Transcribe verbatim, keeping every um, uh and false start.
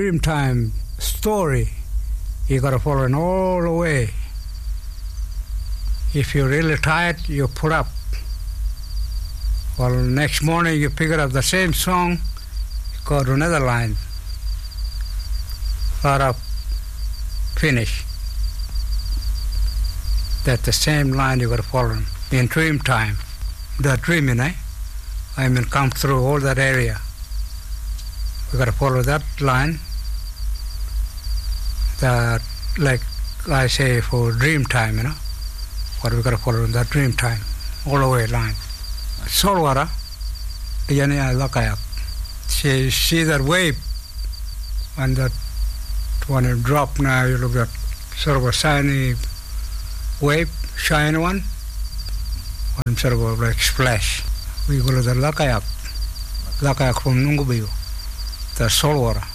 Dreamtime story, you got to follow it all the way. If you're really tired, you put up. Well, next morning you pick it up the same song, go to another line, start up, finish. That's the same line you got to follow in dream time. The dreaming, eh? I mean, come through all that area. We got to follow that line. That, like I say, for dream time, you know, what we got to follow in that dream time, all the way line. Saltwater, yani lakayak. See, see that wave, and that when it drop now, you look at sort of a shiny wave, shiny one, one sort of like splash. We call it the lakayak, lakayak from Nungubiyo, the saltwater.